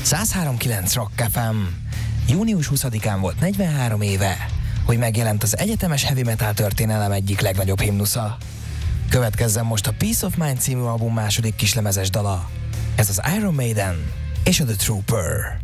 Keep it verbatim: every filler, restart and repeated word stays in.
száz három kilenc Rock ef em. Június huszadikán volt negyvenhárom éve, hogy megjelent az egyetemes heavy metal történelem egyik legnagyobb himnusza. Következzen most a Peace of Mind című album második kislemezes dala. Ez az Iron Maiden és a The Trooper.